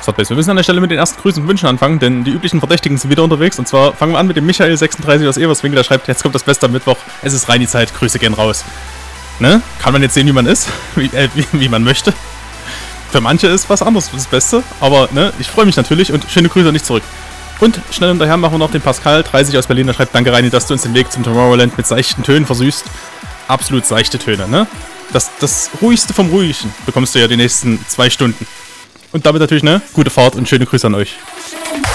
Starbase. Wir müssen an der Stelle mit den ersten Grüßen und Wünschen anfangen, denn die üblichen Verdächtigen sind wieder unterwegs. Und zwar fangen wir an mit dem Michael36 aus Everswinkel, der schreibt, jetzt kommt das Beste am Mittwoch, es ist rein die Zeit, Grüße gehen raus. Ne? Kann man jetzt sehen, wie man ist, wie man möchte. Für manche ist was anderes das Beste, aber ne, ich freue mich natürlich und schöne Grüße nicht zurück. Und schnell hinterher machen wir noch den Pascal30 aus Berlin, der schreibt, danke Reini, dass du uns den Weg zum Tomorrowland mit seichten Tönen versüßt. Absolut seichte Töne, ne? Das Ruhigste vom Ruhigen bekommst du ja die nächsten 2 Stunden. Und damit natürlich, ne, gute Fahrt und schöne Grüße an euch.